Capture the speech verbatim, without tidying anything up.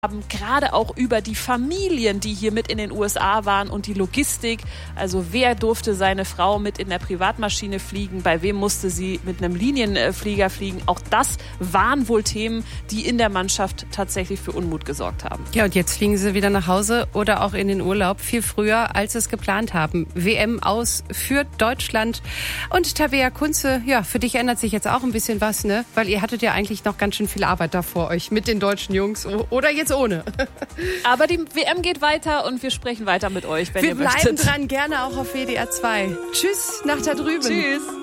haben, gerade auch über die Familien, die hier mit in den U S A waren und die Logistik. Also wer durfte seine Frau mit in der Privatmaschine fliegen, bei wem musste sie mit einem Linienflieger fliegen. Auch das waren wohl Themen, die in der Mannschaft tatsächlich für Unmut gesorgt haben. Ja, und jetzt fliegen sie wieder nach Hause oder auch in den Urlaub, viel früher, als sie es geplant haben. W M aus für Deutschland. Und Tabea Kunze, ja, für dich ändert sich jetzt auch ein bisschen was, ne? Weil ihr hattet ja eigentlich noch ganz schön viel Arbeit da vor euch mit den deutschen Jungs oder jetzt ohne. Aber die W M geht weiter und wir sprechen weiter mit euch, wenn wir ihr möchtet. Wir bleiben dran, gerne auch auf W D R zwei. Tschüss, nach da drüben. Tschüss.